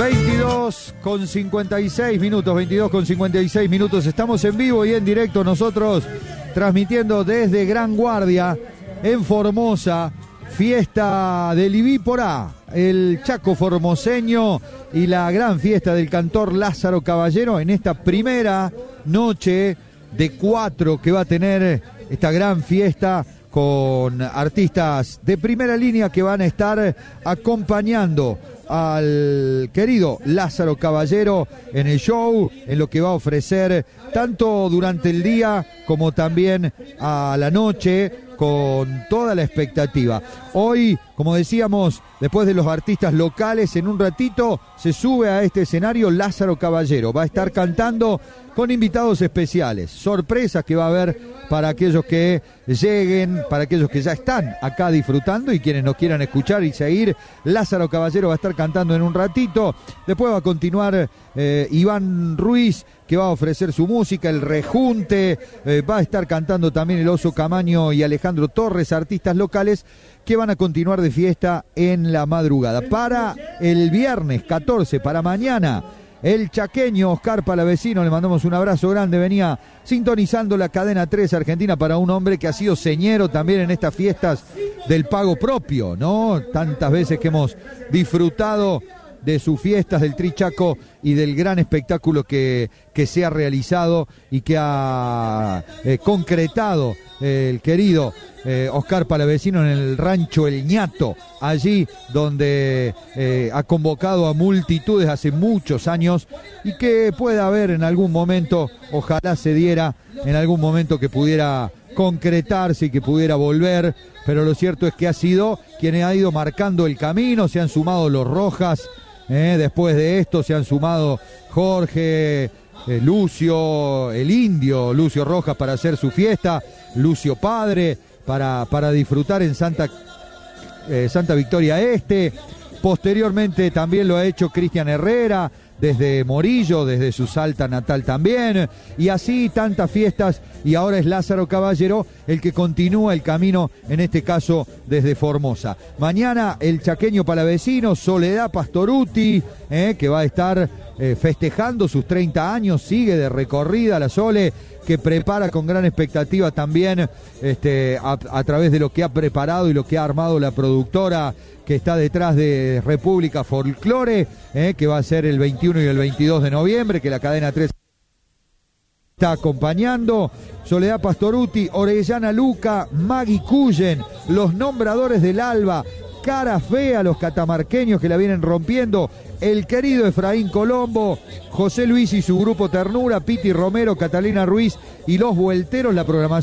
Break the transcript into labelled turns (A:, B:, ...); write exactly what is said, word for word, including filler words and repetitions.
A: veintidós con cincuenta y seis minutos, veintidós con cincuenta y seis minutos. Estamos en vivo y en directo nosotros transmitiendo desde Gran Guardia en Formosa, fiesta del Ibípora, el Chaco formoseño y la gran fiesta del cantor Lázaro Caballero en esta primera noche de cuatro que va a tener esta gran fiesta con artistas de primera línea que van a estar acompañando al querido Lázaro Caballero en el show, en lo que va a ofrecer tanto durante el día como también a la noche, con toda la expectativa. Hoy, como decíamos, después de los artistas locales, en un ratito se sube a este escenario Lázaro Caballero. Va a estar cantando con invitados especiales, sorpresas que va a haber para aquellos que lleguen, para aquellos que ya están acá disfrutando y quienes nos quieran escuchar y seguir. Lázaro Caballero va a estar cantando en un ratito. Después va a continuar eh, Iván Ruiz, que va a ofrecer su música, el Rejunte, eh, va a estar cantando también el Oso Camaño y Alejandro Torres, artistas locales que van a continuar de fiesta en la madrugada. Para el viernes catorce, para mañana, el chaqueño Oscar Palavecino, le mandamos un abrazo grande, venía sintonizando la cadena tres Argentina para un hombre que ha sido señero también en estas fiestas del pago propio, ¿no? Tantas veces que hemos disfrutado de sus fiestas del Trichaco y del gran espectáculo que, que se ha realizado y que ha eh, concretado eh, el querido eh, Oscar Palavecino en el rancho El Ñato, allí donde eh, ha convocado a multitudes hace muchos años y que pueda haber en algún momento, ojalá se diera en algún momento que pudiera concretarse y que pudiera volver, pero lo cierto es que ha sido quien ha ido marcando el camino. Se han sumado los Rojas, eh, después de esto se han sumado Jorge, eh, Lucio, el indio Lucio Rojas para hacer su fiesta, Lucio Padre para, para disfrutar en Santa, eh, Santa Victoria Este. Posteriormente también lo ha hecho Cristian Herrera desde Morillo, desde su Salta natal también, y así tantas fiestas, y ahora es Lázaro Caballero el que continúa el camino, en este caso desde Formosa. Mañana el chaqueño palavecino, Soledad Pastoruti, eh, que va a estar eh, festejando sus treinta años, sigue de recorrida la Sole, que prepara con gran expectativa también este, a, a través de lo que ha preparado y lo que ha armado la productora que está detrás de República Folklore, eh, que va a ser el veintiuno y el veintidós de noviembre, que la cadena tres está acompañando. Soledad Pastoruti, Orellana Luca, Maggie Cullen, los nombradores del Alba, Cara Fea, los catamarqueños que la vienen rompiendo, el querido Efraín Colombo, José Luis y su grupo Ternura, Piti Romero, Catalina Ruiz y los Vuelteros, la programación